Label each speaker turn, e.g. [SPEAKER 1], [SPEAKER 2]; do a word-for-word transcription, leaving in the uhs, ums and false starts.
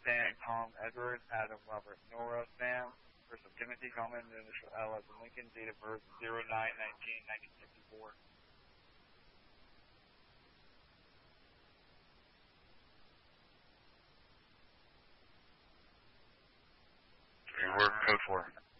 [SPEAKER 1] Sam, Tom, Edward, Adam, Robert, Nora, Sam. First of Timothy, common, initial L as in Lincoln, date of birth zero nine nineteen nineteen sixty-four. Your work, code four.